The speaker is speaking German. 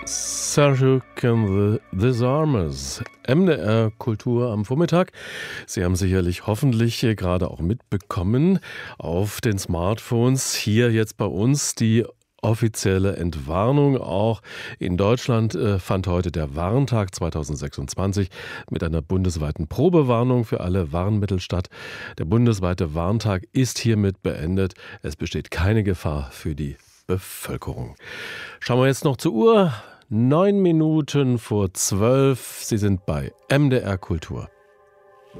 Sergio and the Disarmers, MDR Kultur am Vormittag. Sie haben sicherlich hoffentlich gerade auch mitbekommen auf den Smartphones, hier jetzt bei uns die offizielle Entwarnung. Auch in Deutschland fand heute der Warntag 2026 mit einer bundesweiten Probewarnung für alle Warnmittel statt. Der bundesweite Warntag ist hiermit beendet. Es besteht keine Gefahr für die Bevölkerung. Schauen wir jetzt noch zur Uhr. 9 Minuten vor 12. Sie sind bei MDR Kultur.